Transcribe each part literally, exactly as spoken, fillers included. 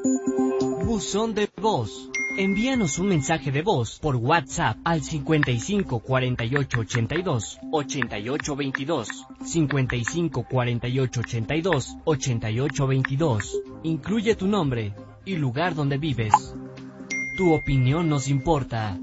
Buzón de voz. Envíanos un mensaje de voz por WhatsApp al cincuenta y cinco cuarenta y ocho ochenta y dos ochenta y ocho veintidós, cincuenta y cinco cuarenta y ocho ochenta y dos ochenta y ocho veintidós. Incluye tu nombre y lugar donde vives. Tu opinión nos importa.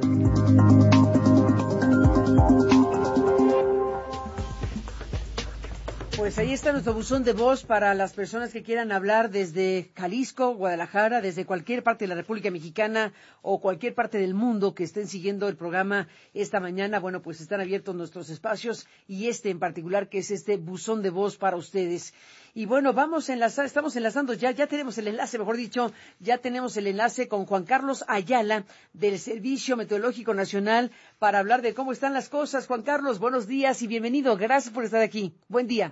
Pues ahí está nuestro buzón de voz para las personas que quieran hablar desde Jalisco, Guadalajara, desde cualquier parte de la República Mexicana o cualquier parte del mundo que estén siguiendo el programa esta mañana. Bueno, pues están abiertos nuestros espacios y este en particular, que es este buzón de voz para ustedes. Y bueno, vamos a enlazar, estamos enlazando ya, ya tenemos el enlace, mejor dicho, ya tenemos el enlace con Juan Carlos Ayala del Servicio Meteorológico Nacional para hablar de cómo están las cosas. Juan Carlos, buenos días y bienvenido. Gracias por estar aquí. Buen día.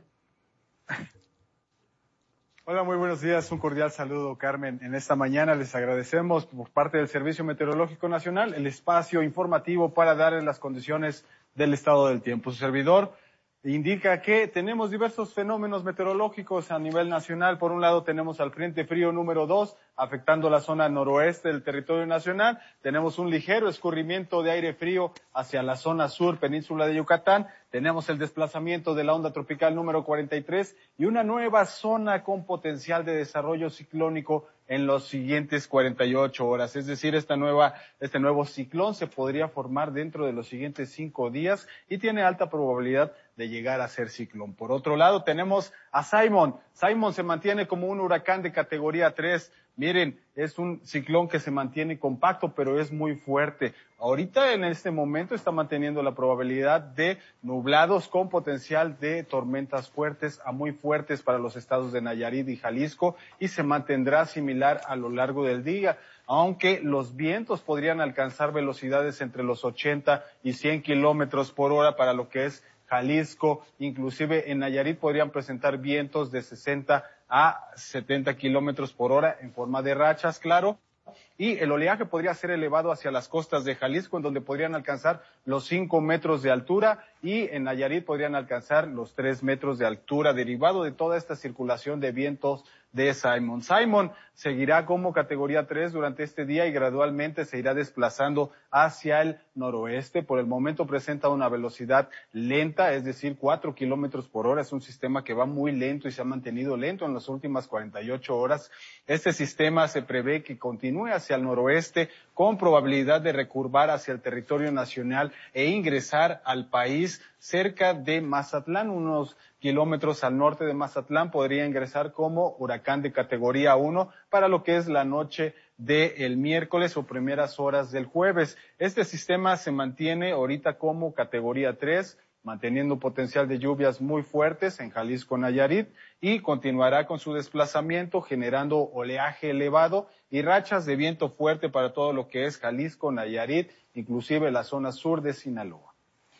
Hola, muy buenos días. Un cordial saludo, Carmen. En esta mañana les agradecemos por parte del Servicio Meteorológico Nacional el espacio informativo para darles las condiciones del estado del tiempo. Su servidor indica que tenemos diversos fenómenos meteorológicos a nivel nacional. Por un lado tenemos al Frente Frío número dos afectando la zona noroeste del territorio nacional. Tenemos un ligero escurrimiento de aire frío hacia la zona sur, península de Yucatán. Tenemos el desplazamiento de la onda tropical número cuarenta y tres y una nueva zona con potencial de desarrollo ciclónico en los siguientes cuarenta y ocho horas. Es decir, esta nueva, este nuevo ciclón se podría formar dentro de los siguientes cinco días y tiene alta probabilidad de llegar a ser ciclón. Por otro lado, tenemos a Simon. Simon se mantiene como un huracán de categoría tres. Miren, es un ciclón que se mantiene compacto, pero es muy fuerte. Ahorita, en este momento, está manteniendo la probabilidad de nublados con potencial de tormentas fuertes a muy fuertes para los estados de Nayarit y Jalisco, y se mantendrá similar a lo largo del día, aunque los vientos podrían alcanzar velocidades entre los ochenta y cien kilómetros por hora para lo que es Jalisco. Inclusive en Nayarit podrían presentar vientos de sesenta a setenta kilómetros por hora en forma de rachas, claro. Y el oleaje podría ser elevado hacia las costas de Jalisco, en donde podrían alcanzar los cinco metros de altura, y en Nayarit podrían alcanzar los tres metros de altura, derivado de toda esta circulación de vientos de Simon. Simon seguirá como categoría tres durante este día y gradualmente se irá desplazando hacia el noroeste. Por el momento presenta una velocidad lenta, es decir, cuatro kilómetros por hora. Es un sistema que va muy lento y se ha mantenido lento en las últimas cuarenta y ocho horas. Este sistema se prevé que continúe hacia el noroeste con probabilidad de recurvar hacia el territorio nacional e ingresar al país cerca de Mazatlán, unos kilómetros al norte de Mazatlán. Podría ingresar como huracán de categoría uno para lo que es la noche del miércoles o primeras horas del jueves. Este sistema se mantiene ahorita como categoría tres, manteniendo potencial de lluvias muy fuertes en Jalisco, Nayarit, y continuará con su desplazamiento generando oleaje elevado y rachas de viento fuerte para todo lo que es Jalisco, Nayarit, inclusive la zona sur de Sinaloa.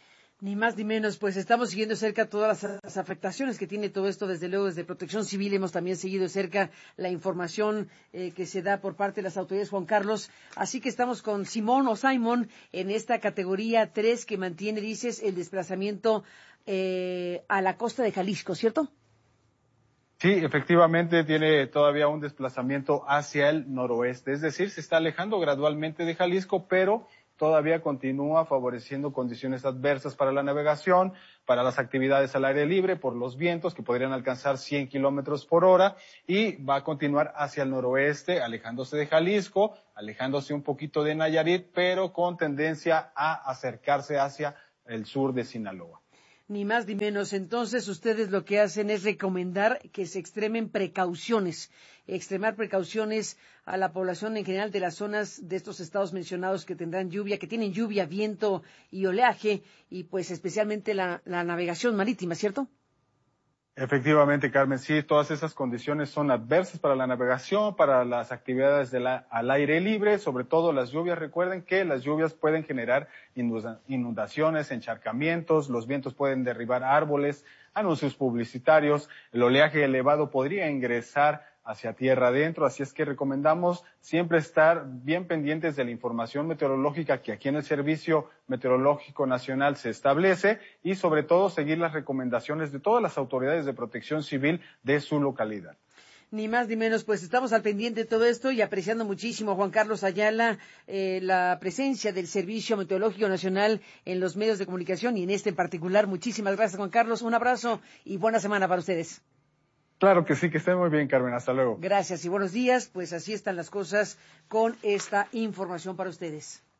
Ni más ni menos, pues estamos siguiendo de cerca todas las, las afectaciones que tiene todo esto. Desde luego, desde Protección Civil hemos también seguido de cerca la información eh, que se da por parte de las autoridades, Juan Carlos. Así que estamos con Simón o Simon en esta categoría tres que mantiene, dices, el desplazamiento eh, a la costa de Jalisco, ¿cierto? Sí, efectivamente tiene todavía un desplazamiento hacia el noroeste, es decir, se está alejando gradualmente de Jalisco, pero todavía continúa favoreciendo condiciones adversas para la navegación, para las actividades al aire libre, por los vientos que podrían alcanzar cien kilómetros por hora, y va a continuar hacia el noroeste, alejándose de Jalisco, alejándose un poquito de Nayarit, pero con tendencia a acercarse hacia el sur de Sinaloa. Ni más ni menos. Entonces, ustedes lo que hacen es recomendar que se extremen precauciones, extremar precauciones a la población en general de las zonas de estos estados mencionados que tendrán lluvia, que tienen lluvia, viento y oleaje, y pues especialmente la, la navegación marítima, ¿cierto? Efectivamente, Carmen, sí, todas esas condiciones son adversas para la navegación, para las actividades de la, al aire libre, sobre todo las lluvias. Recuerden que las lluvias pueden generar inundaciones, encharcamientos, los vientos pueden derribar árboles, anuncios publicitarios, el oleaje elevado podría ingresar hacia tierra adentro, así es que recomendamos siempre estar bien pendientes de la información meteorológica que aquí en el Servicio Meteorológico Nacional se establece y sobre todo seguir las recomendaciones de todas las autoridades de protección civil de su localidad. Ni más ni menos, pues estamos al pendiente de todo esto y apreciando muchísimo, Juan Carlos Ayala, eh, la presencia del Servicio Meteorológico Nacional en los medios de comunicación y en este en particular. Muchísimas gracias, Juan Carlos. Un abrazo y buena semana para ustedes. Claro que sí, que estén muy bien, Carmen. Hasta luego. Gracias y buenos días. Pues así están las cosas con esta información para ustedes.